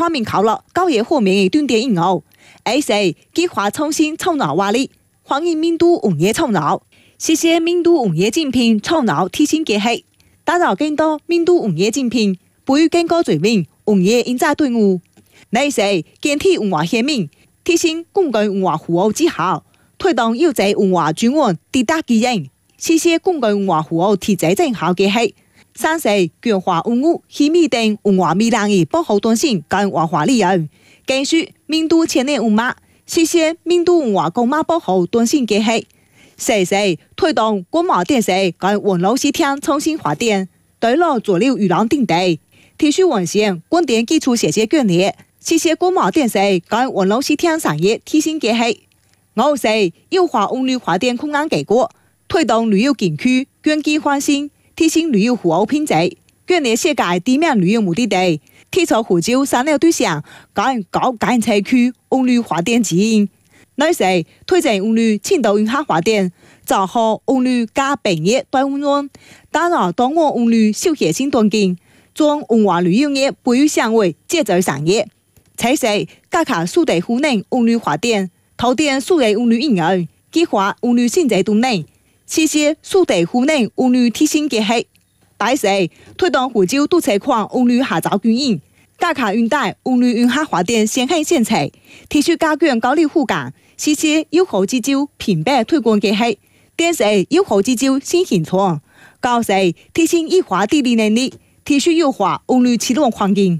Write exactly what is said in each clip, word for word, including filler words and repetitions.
画面考了高野后面的端点应后，而是计划重新创造活力，欢迎民都农业创造，谢谢民都农业竞品创造提升结合，打造更多民都农业竞品，培育更高水平农业人才队伍。那是建立文化鲜明，提升公共文化服务之效，推动优质文化专案抵达基因，谢谢公共文化服务体制正效结合。三是強化文物、稀米等文化美lan嘅保護端性跟文化利用，繼續民都千年文物，實現民都文化公物保護端性結合。四是推動國貿電視跟網絡視聽重新發展，對落主流娛樂定地，提出完善廣電基礎設施建設，實現國貿電視跟網絡視聽產業提升結合。五是優化文旅發展空間結果，推動旅遊景區經濟翻新。提升旅遊服務品質，建立世界地面旅遊目的地，提出湖州三六對象，跟高感社區文旅發展指引。內是推進文旅深度融合發展，造好文旅加本業大運用，打造當岸文旅休閒新環境，將文化旅遊業培育成為節奏產業。七是加強數地湖南文旅發展，投電數地文旅應用，激發文旅經濟動能。實現數地湖南文旅提升結合。第四，推動湖州都市框文旅下早經營，加強運帶文旅融合發展先行先策，提出加強高流互港，實現友好之州品牌推廣結合，電視友好之州新形狀。高四，提升異化地理能力，提出優化文旅啟動環境。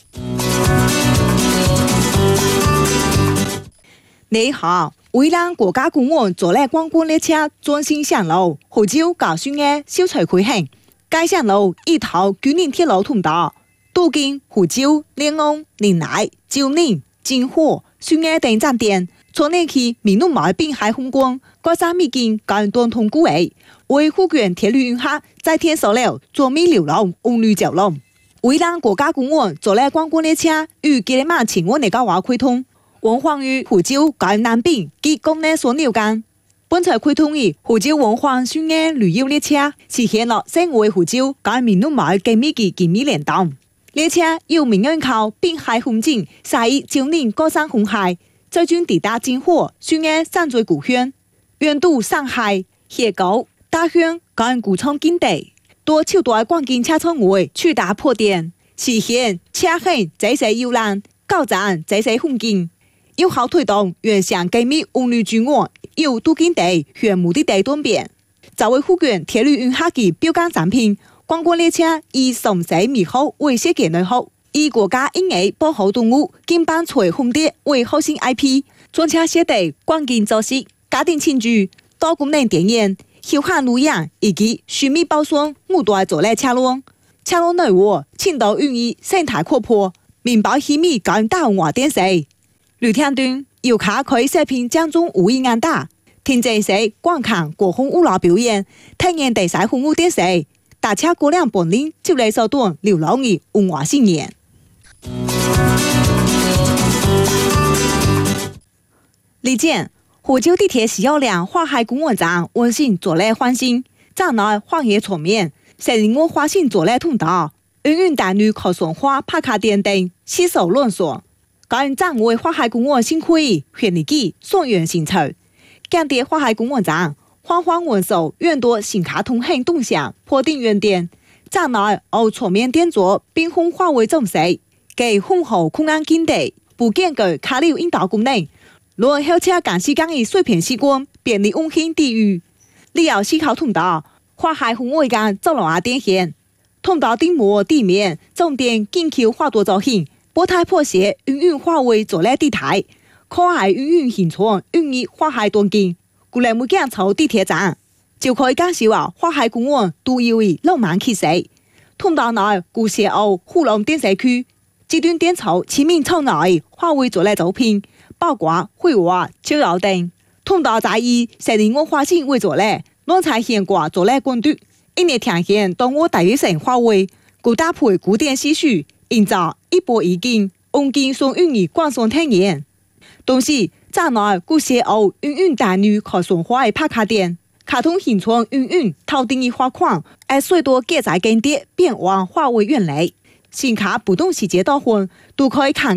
你好。為讓國家公園作為觀光列車專線上路，湖州高速嘅小菜開行，該上路一條舊年鐵路通道，途經湖州、蓮安、寧來、蕉寧、金華、順安等站點，從內去民農貿濱海風光，國家美景高端通古圍，為福建鐵路運河再添塑料做美流浪文旅走廊。為讓國家公園作為觀光列車與吉林馬前往嘅高華開通。文化與湖州高南濱及國內所有間，本次開通以湖州文化順安旅遊列車，實現了成為湖州高民農貿緊密嘅緊密聯動。列車由民安靠濱海風景，駛入蕉寧高山紅海，最終抵達金華、順安三座古縣，遠渡上海、斜溝、大鄉高古創景地，多超大環境車廠位去打破點，實現車行在世遊覽，高讚在世風景。有效推動原鄉緊密文旅專案，由途經地向目的地轉變，作為福建鐵路運河嘅標杆產品。觀光列車以崇實美好為設計內涵，以國家應愛保護動物金斑錘紅蝶為核心 I P， 專車設定環境作息、家庭慶祝、多功能電影、休閒露營以及水蜜包裝五大作業車輛。車輛內外深度孕育生態擴闊，明白稀米高大文化電視。旅廳端遊客可以視頻將中無意眼大，聽正式觀看國風舞蹈表演，體驗地勢風舞電視，搭車過兩本領就嚟受到流浪嘅文化盛宴。李健，湖州地鐵使用量花海公園站溫馨作業翻新，站內荒野場面，成人我花線作業通道，運運單女可送花拍卡電燈，洗手亂鎖。高站為花海公園新區權利機雙元新潮，降低花海公園站花花運輸遠多新卡通行動向破定原點，站內由全面電座並紅化為中勢，給豐厚空間景地，不間隔卡流引導功能，若後車趕時間以水平時光便利溫馨地域。你要思考通道花海紅外間走廊電線，通道頂膜地面重點緊扣花朵造型。波太破鞋運運化為作業地台，可海運運形狀運入花海端景，古來冇見從地鐵站就可以感受啊花海公園獨有嘅浪漫氣勢。通道內古斜澳護龍電視區，這段電槽前面窗內化為作業作品，包括繪畫、招搖等。通道在以成人我花線為作業，浪才顯掛作業管道，一年呈現當我大學生化為古搭配古典戲曲。營造一波一景，溫景雙運嘅觀賞體驗。同時，站內古斜澳運運單女可送花嘅拍卡店，卡通形狀運運頭頂嘅花框，喺水多結在間啲變換化為原嚟，新卡不同細節到分都可以看。